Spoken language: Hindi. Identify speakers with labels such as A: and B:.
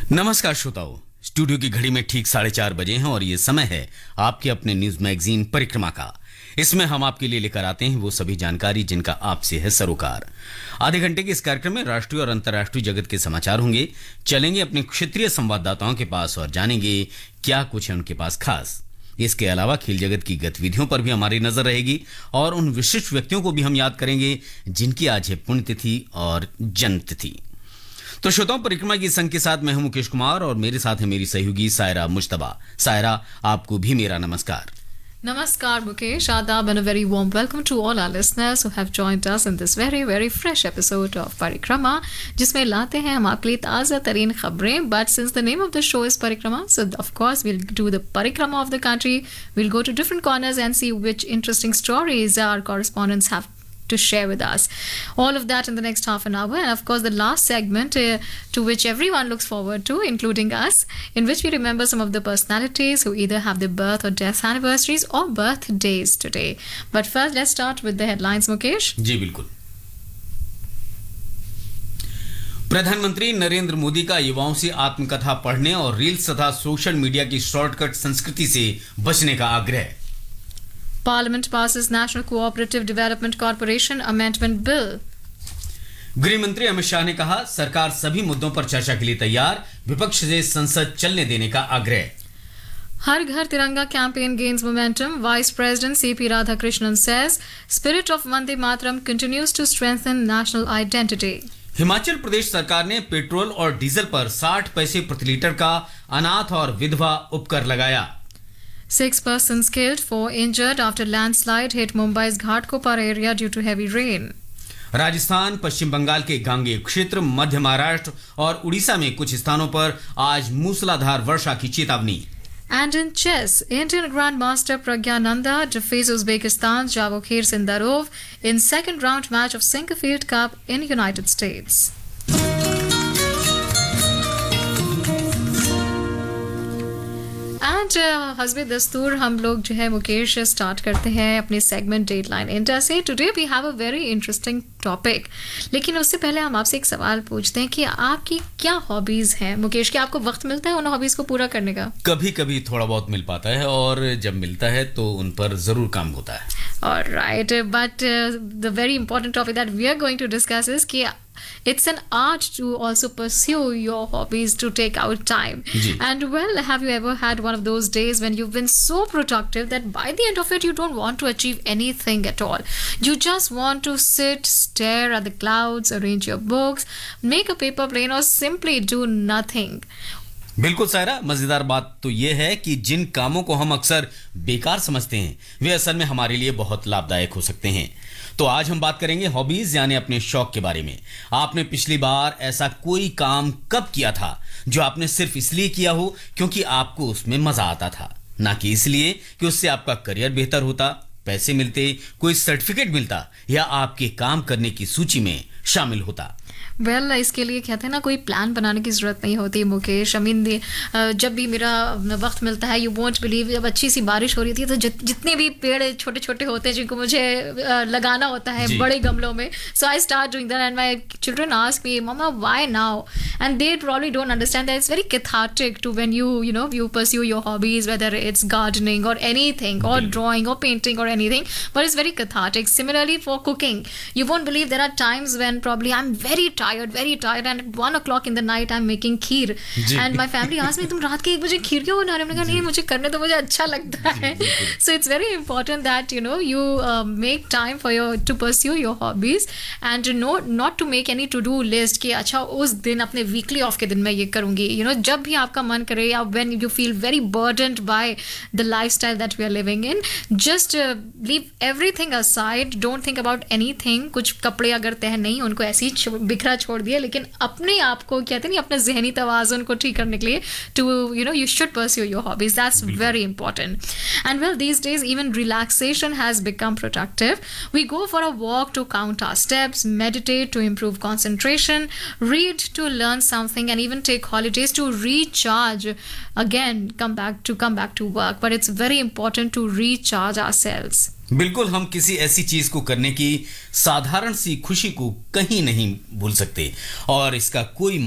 A: नमस्कार श्रोताओं, स्टूडियो की घड़ी में ठीक 4:30 बजे हैं और ये समय है आपके अपने न्यूज मैगजीन परिक्रमा का। इसमें हम आपके लिए लेकर आते हैं वो सभी जानकारी जिनका आपसे है सरोकार। आधे घंटे के इस कार्यक्रम में राष्ट्रीय और अंतर्राष्ट्रीय जगत के समाचार होंगे। चलेंगे अपने क्षेत्रीय संवाददाताओं के पास और जानेंगे क्या कुछ है उनके पास खास। इसके अलावा खेल जगत की गतिविधियों पर भी हमारी नजर रहेगी और उन विशिष्ट व्यक्तियों को भी हम याद करेंगे जिनकी आज है पुण्यतिथि और जन्मतिथि। तो श्रोताओं, परिक्रमा की संग के साथ मैं हूं मुकेश कुमार और मेरे साथ है मेरी सहयोगी सायरा मुश्तबा। सायरा, आपको भी मेरा नमस्कार।
B: Namaskar Mukesh, Adab and a very warm welcome to all our listeners who have joined us in this very fresh episode of Parikrama, जिसमें लाते हैं हम आपके लिए ताज़ा तरीन खबरें। But since the name of the show is Parikrama, so of course we'll do the Parikrama of the country. We'll go to different corners and see which interesting stories our correspondents have to share with us. All of that in the next half an hour, and of course the last segment to which everyone looks forward to, including us, in which we remember some of the personalities who either have their birth or death anniversaries or birthdays today. But first, let's start with the headlines, Mukesh.
A: जी बिल्कुल। प्रधानमंत्री नरेंद्र मोदी का युवाओं से आत्मकथा पढ़ने और रील्स तथा सोशल मीडिया की शॉर्टकट संस्कृति से बचने का आग्रह।
B: Parliament passes National Cooperative Development Corporation Amendment Bill.
A: गृह मंत्री अमित शाह ने कहा, सरकार सभी मुद्दों पर चर्चा के लिए तैयार, विपक्ष से संसद चलने देने का आग्रह।
B: Har Ghar Tiranga campaign gains momentum. Vice President C.P. Radhakrishnan says, spirit of Vande Mataram continues to strengthen national identity.
A: Himachal Pradesh सरकार ने पेट्रोल और डीजल पर 60 पैसे प्रति लीटर का अनाथ और विधवा उपकर लगाया।
B: 6 persons killed, 4 injured after landslide hit Mumbai's Ghatkopar area due to heavy rain.
A: Rajasthan, पश्चिम बंगाल के गांगेय क्षेत्र, मध्य महाराष्ट्र और उड़ीसा में कुछ स्थानों पर आज मूसलाधार वर्षा की चेतावनी।
B: And in chess, Indian Grandmaster Pragyananda defeats Uzbekistan's Javokhir Sindarov in second round match of Sinquefield Cup in United States. And हस्बे दस्तूर हम लोग जो है मुकेश स्टार्ट करते हैं अपने सेगमेंट डेडलाइन इंडिया से। Today we have a very interesting topic, लेकिन उससे पहले हम आपसे एक सवाल पूछते हैं कि आपकी क्या हॉबीज हैं मुकेश? क्या आपको वक्त मिलता है उन हॉबीज को पूरा करने का?
A: कभी कभी थोड़ा बहुत मिल पाता है और जब मिलता है तो उन पर जरूर काम होता है।
B: Alright, but the very important topic that we are going to discuss is कि it's an art to also pursue your hobbies, to take out time. And well, have you ever had one of those days when you've been so productive that by the end of it you don't want to achieve anything at all? You just want to sit, stare at the clouds, arrange your books, make a paper plane or simply do nothing.
A: बिल्कुल सायरा, मजेदार बात तो यह है कि जिन कामों को हम अक्सर बेकार समझते हैं वे असल में हमारे लिए बहुत लाभदायक हो सकते हैं। तो आज हम बात करेंगे हॉबीज यानी अपने शौक के बारे में। आपने पिछली बार ऐसा कोई काम कब किया था जो आपने सिर्फ इसलिए किया हो क्योंकि आपको उसमें मजा आता था, ना कि इसलिए कि उससे आपका करियर बेहतर होता, पैसे मिलते, कोई सर्टिफिकेट मिलता या आपके काम करने की सूची में शामिल होता?
B: वेल इसके लिए कहते हैं ना, कोई प्लान बनाने की ज़रूरत नहीं होती मुकेश। जब भी मेरा वक्त मिलता है, यू वोंट बिलीव, जब अच्छी सी बारिश हो रही थी तो जितने भी पेड़ छोटे छोटे होते हैं जिनको मुझे लगाना होता है बड़े गमलों में, सो I start doing that and my children ask me, mamma why now? And they probably don't understand that it's very cathartic to when you pursue your hobbies, whether it's gardening or anything or drawing or painting or anything, but it's very cathartic. Similarly for cooking, you won't believe there are times when probably I'm very tired and at 1 o'clock in the night I'm making kheer and my family asks me, तुम रात के 1 बजे खीर क्यों बना रहे हो? मैंने कहा नहीं, मुझे करने तो मुझे अच्छा लगता है। So it's very important that you make time for to pursue your hobbies and not to make any to do list कि अच्छा उस दिन अपने weekly off के दिन मैं ये करूँगी। जब भी आपका मन करे या when you feel very burdened by the lifestyle that we are living in, just leave everything aside, don't think about anything। कुछ कपड़े अगर तह नहीं उनको ऐसे ही बिखरा छोड़ दिया, लेकिन अपने आप को कहते नहीं, अपने जहनी तवाज़ुन को ठीक करने के लिए you should pursue your hobbies. That's very important. And well, these days even relaxation has become productive. We go for a walk to count our steps, meditate to improve concentration, read to learn something, and even take holidays to recharge. Again, come back to work. But it's very important to recharge ourselves.
A: बिल्कुल, हम किसी ऐसी चीज को करने की साधारण सी खुशी को कहीं नहीं भूल सकते और इसका कोई